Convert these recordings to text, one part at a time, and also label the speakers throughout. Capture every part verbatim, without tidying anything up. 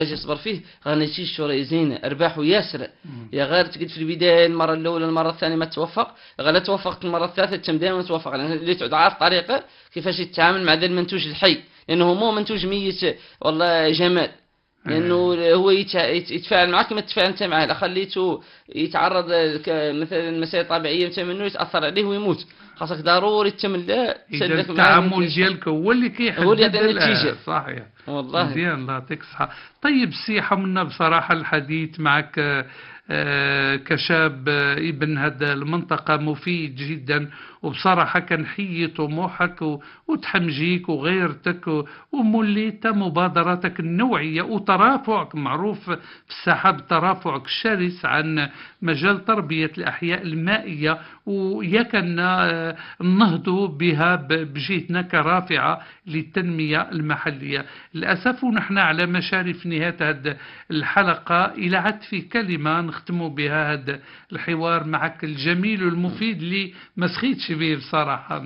Speaker 1: باش يصبر فيه غنيتي الشورى زينه ارباحه ياسر. يا غير تقد في البدايه المره الاولى المره الثانيه ما توفق، غير توفقت المره الثالثه تم دائما توفق، لان اللي تعود عارف طريقه كيفاش يتعامل مع ذا المنتوج الحي، لانه مو منتوج ميت والله جمال، لانه هو يتفاعل معك كما تتفاعل انت معاه. لا خليته يتعرض مثلا مسائل طبيعيه انت منه يتاثر عليه ويموت، خاصك ضروري تملا
Speaker 2: اذا التعامل ديالك هو اللي كيحدد
Speaker 1: هو اللي يعطي النتيجه.
Speaker 2: صحيح
Speaker 1: والله
Speaker 2: مزيان، الله يعطيك الصحه. طيب سي حمنا، بصراحه الحديث معك كشاب ابن هذا المنطقة مفيد جدا، وبصراحة كنحيي طموحك وتحمجيك وغيرتك وموليت مبادراتك النوعية وترافعك معروف في الساحة بترافعك الشرس عن مجال تربية الأحياء المائية، ويكنا نهضوا بها بجهتنا كرافعة للتنمية المحلية. للأسف ونحن على مشارف نهاية هذه الحلقة، إلى عد في كلمة نختم بها هذا الحوار معك الجميل والمفيد اللي ما سخيتش به بصراحة.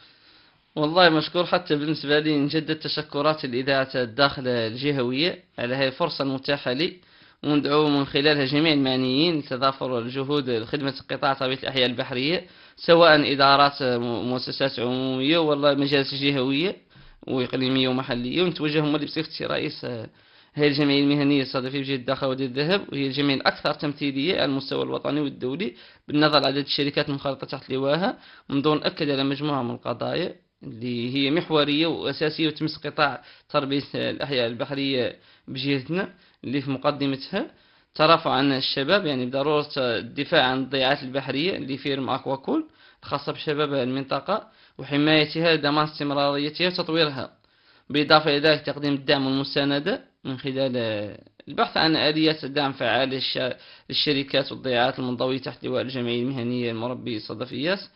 Speaker 1: والله مشكور، حتى بالنسبة لي نجدد تشكرات الإذاعة الداخلة الجهوية على هذه الفرصة المتاحة لي، وندعو من خلالها جميع المعنيين لتضافر الجهود لخدمة قطاع تربية الأحياء البحرية، سواء إدارات مؤسسات عمومية والله مجالس جهوية وإقليمية ومحلية. ونتوجه هم بصفتي رئيس هي الجمعية المهنية الصادفة بجهة الداخل وادي الذهب، وهي الجمعية الأكثر تمثيلية على المستوى الوطني والدولي بالنظر لعدد الشركات المنخرطة تحت لواها، منذ نأكد على مجموعة من القضايا اللي هي محورية وأساسية وتمس قطاع تربية الأحياء البحرية بجهتنا، اللي في مقدمتها ترافع عن الشباب، يعني بضرورة الدفاع عن الضيعات البحرية اللي فيرم أكواكول الخاصة بشباب المنطقة وحمايتها ضمان استمراريتها وتطويرها، بالإضافة إلى ذلك تقديم الدعم والمساندة من خلال البحث عن آليات دعم فعالة للشركات والضيعات المنضوية تحت لواء الجمعية المهنية المربي صدفياس.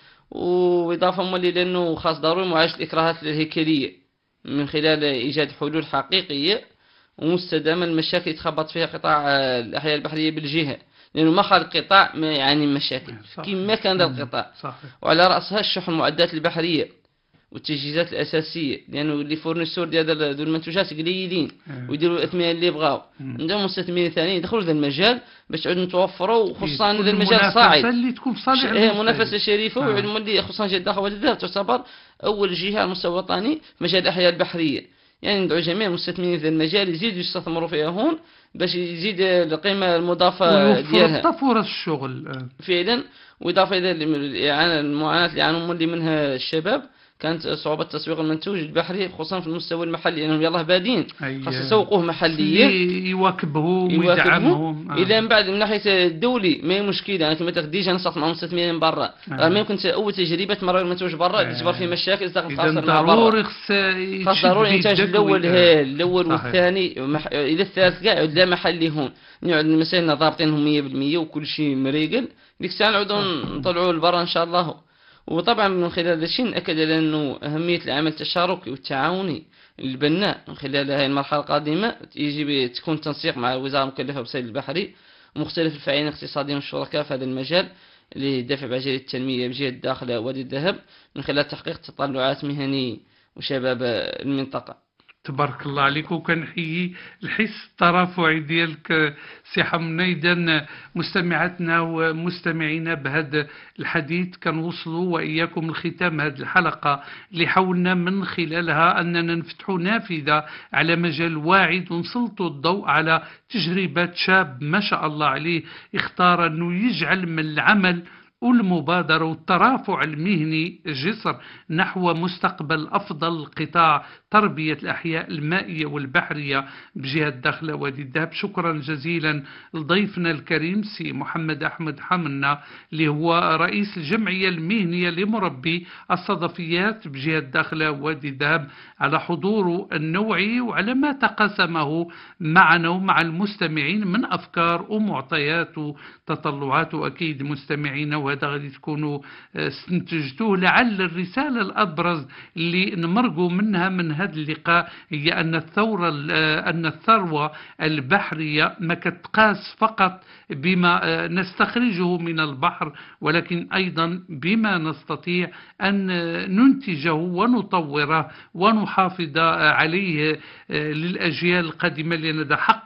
Speaker 1: وإضافة مولي لأنه خاص ضروري معالجة الإكراهات الهيكلية من خلال إيجاد حلول حقيقية ومستدامة للمشاكل يتخبط فيها قطاع الأحياء البحرية بالجهة، لأنه ما خلق قطاع ما يعاني من مشاكل كما كان ذا القطاع. وعلى رأسها الشحن المعدات البحرية والتجهيزات الأساسية، لأنه اللي فورنسور ديال ذو المنتوجات قليلين ويديروا الأثمنة اللي يبغاو، عندهم مستثمرين ثانيين يدخلوا ذا المجال باش تعود نتوفروا، وخصوصا ذا المجال الصاعد
Speaker 2: اللي تكون صالحة
Speaker 1: هي منافسة شريفة. آه. وعلم اللي خصوصا جهة الداخل وادي الذهب تعتبر أول جهة على المستوى الوطني في مجال الأحياء البحرية، يعني ندعو جميع المستثمرين في المجال يزيدوا يستثمروا فيها هون باش يزيد القيمة المضافة ديالها
Speaker 2: فرص الشغل
Speaker 1: فعلا. وإضافة إلى المعاناة اللي يعانون اللي منها الشباب كانت صعوبة تسويق المنتوج البحري خصوصا في المستوى المحلي، لأنهم يلاه بادين خاص يسوقوه محليا
Speaker 2: يواكبهم ويدعمهم.
Speaker 1: آه. إلى من بعد من ناحية الدولي ما هي مشكلة، يعني كما ديجا نصح مع مستثمرين برا، آه. ما يمكن أول تجربة تمرر المنتوج برا آه. تجبر فيه مشاكل تدخل خاصة مع برا، خاص ضروري الإنتاج الأول هي الأول والثاني مح... إلى الثالث كاع يعود لا محلي هون، نقعد المسائل ضابطينهم مية بالمية وكل شيء مريقل، ديك الساعة نعودوا نطلعوا لبرا إن شاء الله. وطبعا من خلال هذا الشيء نأكد على أنه أهمية العمل التشاركي والتعاوني البناء من خلال هذه المرحلة القادمة يجب تكون تنسيق مع الوزارة المكلفة بالصيد البحري ومختلف الفاعلين الاقتصاديين والشركاء في هذا المجال لدفع بعجلة التنمية بجهة الداخل وادي الذهب من خلال تحقيق تطلعات مهنية وشباب المنطقة.
Speaker 2: تبارك الله عليك، وكنحيي الحس الترافعي ديالك سي حمنا. إذا مستمعاتنا ومستمعينا بهذا الحديث كنوصلوا وإياكم لختام هذه الحلقة اللي حاولنا من خلالها أننا نفتحوا نافذة على مجال واعد ونسلطوا الضوء على تجربة شاب ما شاء الله عليه اختار أنه يجعل من العمل والمبادرة والترافع المهني جسر نحو مستقبل أفضل قطاع تربية الأحياء المائية والبحرية بجهة الداخلة وادي الذهب. شكرا جزيلا لضيفنا الكريم سي محمد أحمد حمنا اللي هو رئيس الجمعية المهنية لمربي الصدفيات بجهة الداخلة وادي الذهب على حضوره النوعي وعلى ما تقاسمه معنا ومع المستمعين من أفكار ومعطيات وتطلعات. وأكيد مستمعينا وهذا غادي تكونوا استنتجتوه لعل الرسالة الأبرز اللي نمرقوا منها من هذا هذا اللقاء هي أن الثورة أن الثروة البحرية ما كتقاس فقط بما نستخرجه من البحر، ولكن أيضا بما نستطيع أن ننتجه ونطوره ونحافظ عليه للأجيال القادمة، لأن هذا حق